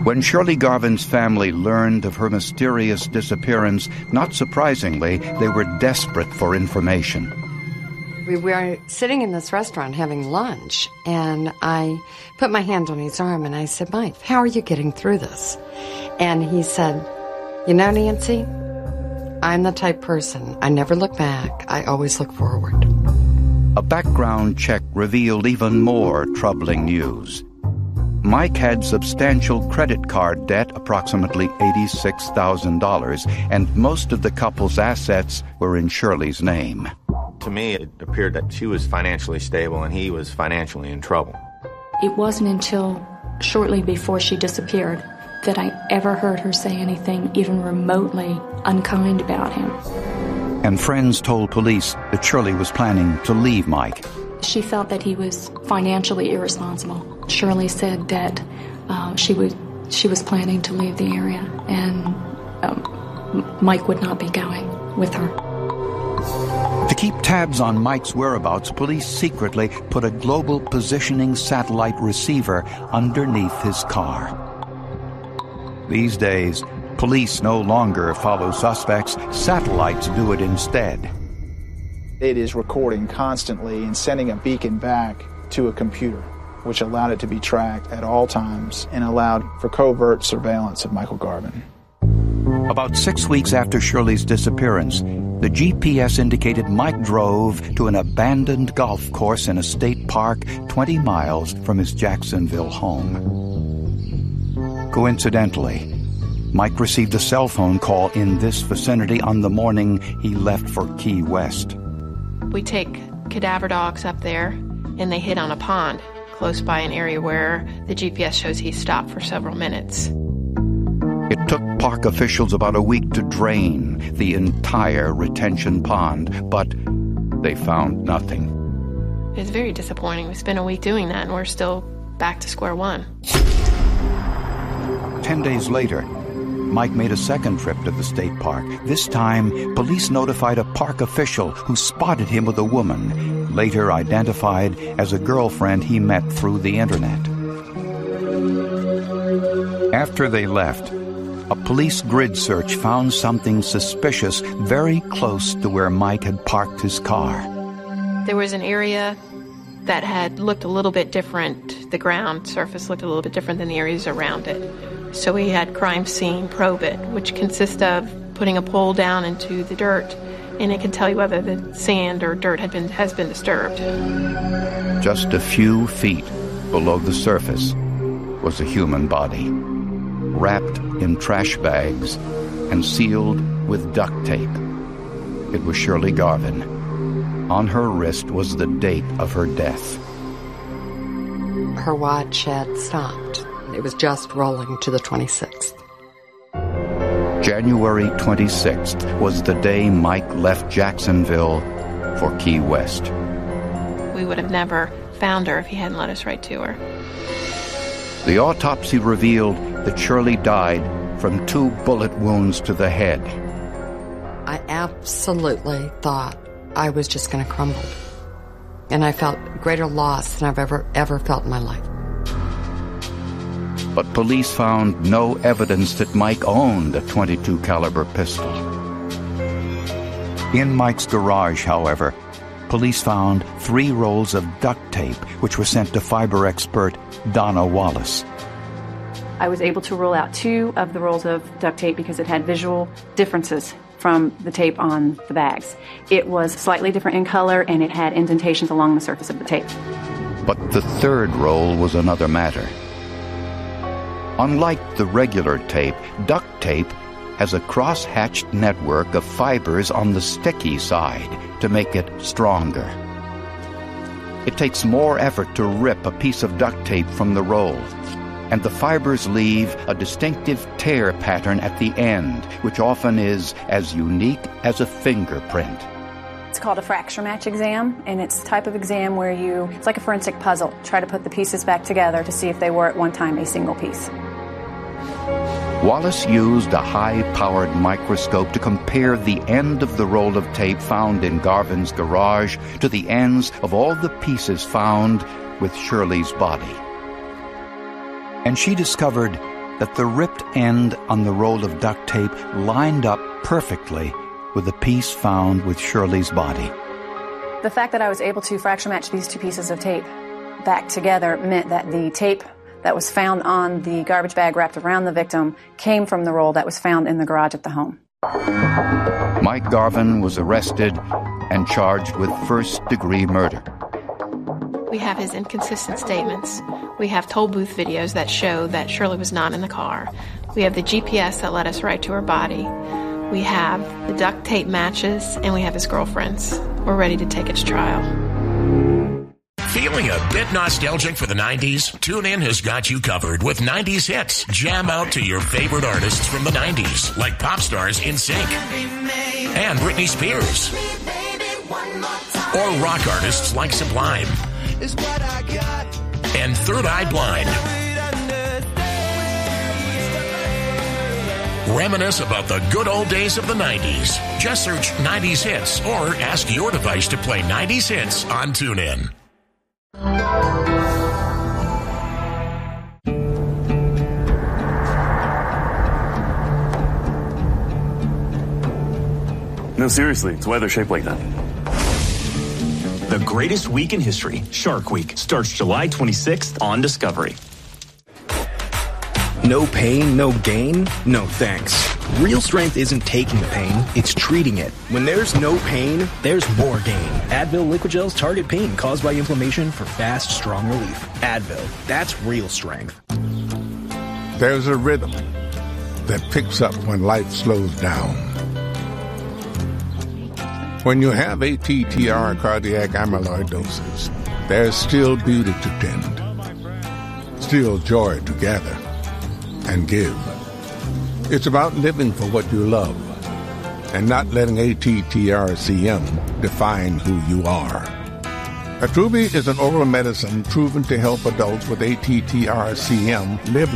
When Shirley Garvin's family learned of her mysterious disappearance, not surprisingly, they were desperate for information. We were sitting in this restaurant having lunch, and I put my hand on his arm and I said, "Mike, how are you getting through this?" And he said, "You know, Nancy, I'm the type person. I never look back. I always look forward." A background check revealed even more troubling news. Mike had substantial credit card debt, approximately $86,000, and most of the couple's assets were in Shirley's name. To me, it appeared that she was financially stable and he was financially in trouble. It wasn't until shortly before she disappeared that I ever heard her say anything even remotely unkind about him. And friends told police that Shirley was planning to leave Mike. She felt that he was financially irresponsible. Shirley said that she was planning to leave the area, and Mike would not be going with her. To keep tabs on Mike's whereabouts, police secretly put a global positioning satellite receiver underneath his car. These days, police no longer follow suspects. Satellites do it instead. It is recording constantly and sending a beacon back to a computer, which allowed it to be tracked at all times and allowed for covert surveillance of Michael Garvin. About 6 weeks after Shirley's disappearance, the GPS indicated Mike drove to an abandoned golf course in a state park 20 miles from his Jacksonville home. Coincidentally, Mike received a cell phone call in this vicinity on the morning he left for Key West. We take cadaver dogs up there, and they hit on a pond close by an area where the GPS shows he stopped for several minutes. It took park officials about a week to drain the entire retention pond, but they found nothing. It's very disappointing. We spent a week doing that, and we're still back to square one. 10 days later, Mike made a second trip to the state park. This time, police notified a park official who spotted him with a woman, later identified as a girlfriend he met through the internet. After they left, a police grid search found something suspicious very close to where Mike had parked his car. There was an area that had looked a little bit different. The ground surface looked a little bit different than the areas around it. So we had Crime Scene Probe It, which consists of putting a pole down into the dirt, and it can tell you whether the sand or dirt has been disturbed. Just a few feet below the surface was a human body, wrapped in trash bags and sealed with duct tape. It was Shirley Garvin. On her wrist was the date of her death. Her watch had stopped. It was just rolling to the 26th. January 26th was the day Mike left Jacksonville for Key West. We would have never found her if he hadn't let us write to her. The autopsy revealed that Shirley died from 2 bullet wounds to the head. I absolutely thought I was just going to crumble. And I felt greater loss than I've ever felt in my life. But police found no evidence that Mike owned a .22 caliber pistol. In Mike's garage, however, police found 3 rolls of duct tape, which were sent to fiber expert Donna Wallace. I was able to rule out 2 of the rolls of duct tape because it had visual differences from the tape on the bags. It was slightly different in color, and it had indentations along the surface of the tape. But the 3rd roll was another matter. Unlike the regular tape, duct tape has a cross-hatched network of fibers on the sticky side to make it stronger. It takes more effort to rip a piece of duct tape from the roll, and the fibers leave a distinctive tear pattern at the end, which often is as unique as a fingerprint. It's called a fracture match exam, and it's the type of exam where it's like a forensic puzzle. Try to put the pieces back together to see if they were at one time a single piece. Wallace used a high-powered microscope to compare the end of the roll of tape found in Garvin's garage to the ends of all the pieces found with Shirley's body. And she discovered that the ripped end on the roll of duct tape lined up perfectly with the piece found with Shirley's body. The fact that I was able to fracture match these two pieces of tape back together meant that the tape that was found on the garbage bag wrapped around the victim came from the roll that was found in the garage at the home. Mike Garvin was arrested and charged with first-degree murder. We have his inconsistent statements. We have toll booth videos that show that Shirley was not in the car. We have the GPS that led us right to her body. We have the duct tape matches, and we have his girlfriends. We're ready to take it to trial. Feeling a bit nostalgic for the 90s? TuneIn has got you covered with 90s hits. Jam out to your favorite artists from the 90s, like pop stars NSYNC and Britney Spears. Or rock artists like Sublime and Third Eye Blind. Reminisce about the good old days of the 90s. Just search 90s hits or ask your device to play 90s hits on TuneIn. No, seriously, it's why they're shaped like that. The greatest week in history, Shark Week, starts July 26th on Discovery. No pain, no gain? No thanks. Real strength isn't taking the pain, it's treating it. When there's no pain, there's more gain. Advil Liquid Gels target pain caused by inflammation for fast, strong relief. Advil, that's real strength. There's a rhythm that picks up when life slows down. When you have ATTR cardiac amyloidosis, there's still beauty to tend, still joy to gather and give. It's about living for what you love and not letting ATTR-CM define who you are. Attruby is an oral medicine proven to help adults with ATTR-CM live